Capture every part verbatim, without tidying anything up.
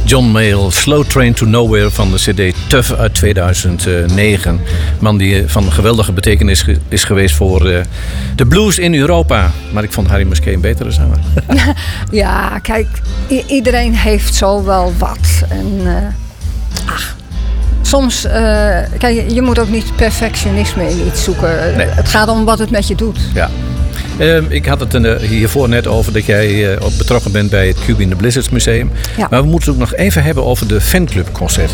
John Mayall, Slow Train to Nowhere van de cd Tough uit tweeduizend negen. Man die van geweldige betekenis is geweest voor uh, de blues in Europa. Maar ik vond Harry Musquet een betere zanger. Ja, kijk, i- iedereen heeft zo wel wat. En uh, ach, soms, uh, kijk, je moet ook niet perfectionisme in iets zoeken. Nee. Het gaat om wat het met je doet. Ja. Uh, ik had het uh, hiervoor net over dat jij uh, betrokken bent bij het Cube in the Blizzards Museum. Ja. Maar we moeten het ook nog even hebben over de fanclubconcert.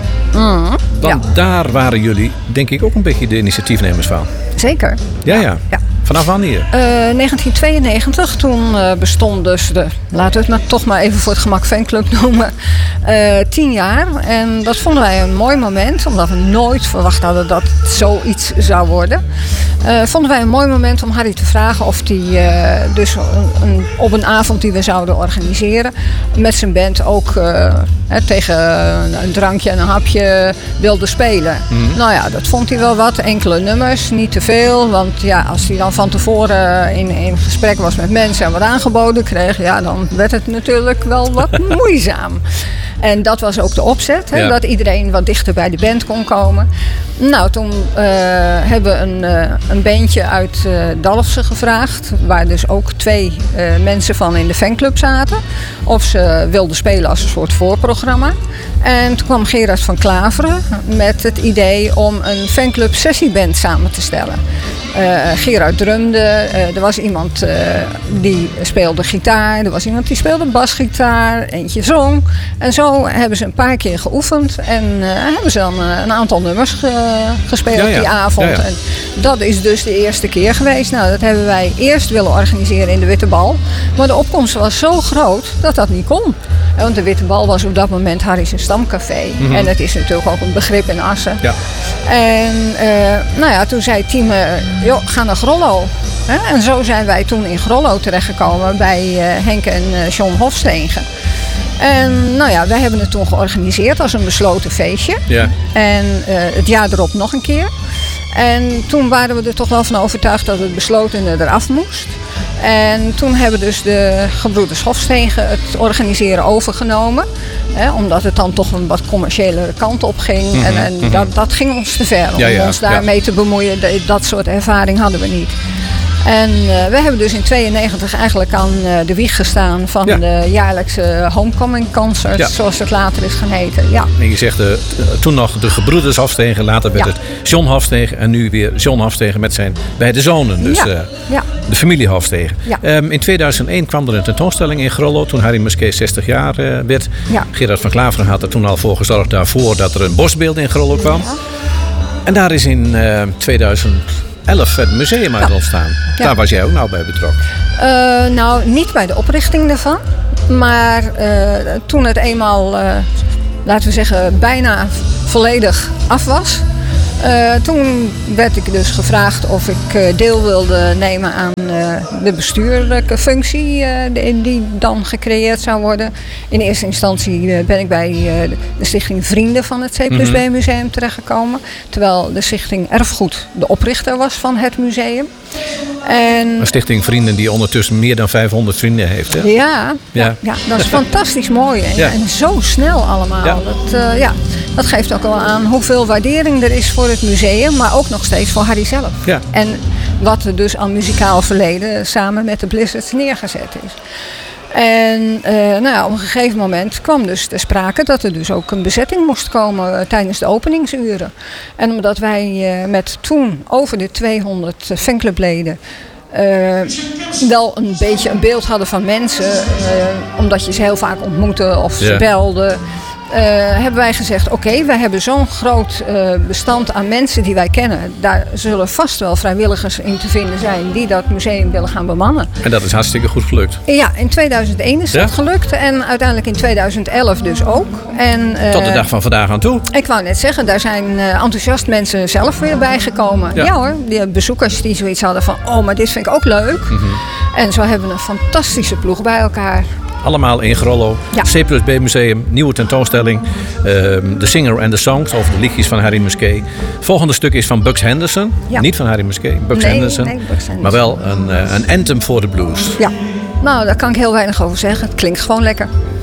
Mm, Want ja. daar waren jullie, denk ik, ook een beetje de initiatiefnemers van. Zeker. Ja, ja. ja. Vanaf wanneer? Uh, negentien tweeënnegentig, toen uh, bestond dus de, laten we het maar toch maar even voor het gemak fanclub noemen, uh, tien jaar. En dat vonden wij een mooi moment, omdat we nooit verwacht hadden dat het zoiets zou worden. Uh, vonden wij een mooi moment om Harry te vragen of hij uh, dus een, een, op een avond die we zouden organiseren met zijn band ook uh, hè, tegen een drankje en een hapje wilde spelen. Mm-hmm. Nou ja, dat vond hij wel wat. Enkele nummers, niet te veel. Want ja, als hij dan van tevoren in, in gesprek was met mensen en wat aangeboden kreeg, ja, dan werd het natuurlijk wel wat moeizaam. En dat was ook de opzet, hè, ja. Dat iedereen wat dichter bij de band kon komen. Nou, toen uh, hebben we een, uh, een bandje uit uh, Dalfsen gevraagd, waar dus ook twee uh, mensen van in de fanclub zaten, of ze wilden spelen als een soort voorprogramma. En toen kwam Gerard van Klaveren met het idee om een fanclub sessieband samen te stellen. Uh, Gerard drumde, uh, er was iemand uh, die speelde gitaar, er was iemand die speelde basgitaar, eentje zong. En zo hebben ze een paar keer geoefend en uh, hebben ze dan uh, een aantal nummers ge- gespeeld ja, ja. die avond. Ja, ja. En dat is dus de eerste keer geweest. Nou, dat hebben wij eerst willen organiseren in de Witte Bal, maar de opkomst was zo groot dat dat niet kon. Want de Witte Bal was op dat moment Harry's stamcafé. Mm-hmm. En het is natuurlijk ook een begrip in Assen. Ja. En uh, nou ja, toen zei Tieme, joh, ga naar Grollo. He? En zo zijn wij toen in Grollo terechtgekomen bij uh, Henk en uh, John Hofstegen. En nou ja, wij hebben het toen georganiseerd als een besloten feestje. Ja. En uh, het jaar erop nog een keer. En toen waren we er toch wel van overtuigd dat het beslotene eraf moest. En toen hebben dus de gebroeders Hofstegen het organiseren overgenomen. Hè, omdat het dan toch een wat commerciële kant op ging. Mm-hmm, en en mm-hmm. dat, dat ging ons te ver om ja, ja, ons daarmee ja. te bemoeien. Dat soort ervaring hadden we niet. En uh, we hebben dus in tweeënnegentig eigenlijk aan uh, de wieg gestaan van ja. de jaarlijkse homecoming concert, ja. zoals het later is gaan heten. Ja. En je zegt uh, toen nog de gebroeders Hofstegen, later werd ja. het John Hofstegen en nu weer John Hofstegen met zijn beide zonen. Dus ja. Uh, ja. de familie Hofstegen. Ja. Um, in tweeduizend één kwam er een tentoonstelling in Grollo toen Harry Musquet zestig jaar uh, werd. Ja. Gerard van Klaveren had er toen al voor gezorgd daarvoor dat er een bosbeeld in Grollo kwam. Ja. En daar is in uh, tweeduizend elf het museum uit ja. ontstaan. Ja. Daar was jij ook nou bij betrokken. Uh, nou, niet bij de oprichting daarvan. Maar uh, toen het eenmaal, uh, laten we zeggen, bijna volledig af was. Uh, toen werd ik dus gevraagd of ik uh, deel wilde nemen aan uh, de bestuurlijke functie uh, die, die dan gecreëerd zou worden. In eerste instantie uh, ben ik bij uh, de stichting Vrienden van het C plus B mm-hmm. Museum terechtgekomen. Terwijl de stichting Erfgoed de oprichter was van het museum. En een stichting Vrienden die ondertussen meer dan vijfhonderd vrienden heeft. Hè? Ja, ja. Ja, ja, dat is fantastisch mooi. En, ja. en zo snel allemaal. Ja. Dat, uh, ja, dat geeft ook wel aan hoeveel waardering er is voor het museum. Maar ook nog steeds voor Harry zelf. Ja. En wat er dus aan muzikaal verleden samen met de Blizzards neergezet is. En uh, nou ja, op een gegeven moment kwam dus ter sprake dat er dus ook een bezetting moest komen uh, tijdens de openingsuren. En omdat wij uh, met toen over de tweehonderd fanclubleden uh, wel een beetje een beeld hadden van mensen, uh, omdat je ze heel vaak ontmoette of ze yeah. belden. Uh, hebben wij gezegd, oké, okay, wij hebben zo'n groot uh, bestand aan mensen die wij kennen. Daar zullen vast wel vrijwilligers in te vinden zijn die dat museum willen gaan bemannen. En dat is hartstikke goed gelukt. Ja, in tweeduizend één is ja? dat gelukt en uiteindelijk in tweeduizend elf dus ook. En, uh, tot de dag van vandaag aan toe. Ik wou net zeggen, daar zijn uh, enthousiast mensen zelf weer bijgekomen. Ja. ja hoor, die bezoekers die zoiets hadden van, oh, maar dit vind ik ook leuk. Mm-hmm. En zo hebben we een fantastische ploeg bij elkaar. Allemaal in Grollo. Ja. C plus B Museum, nieuwe tentoonstelling. The uh, Singer and the Songs, over de liedjes van Harry Musquet. Volgende stuk is van Bugs Henderson. Ja. Niet van Harry Musquet, Bugs, nee, Henderson. Nee, Bugs Henderson. Maar wel een, uh, een anthem voor de blues. Ja, nou daar kan ik heel weinig over zeggen. Het klinkt gewoon lekker.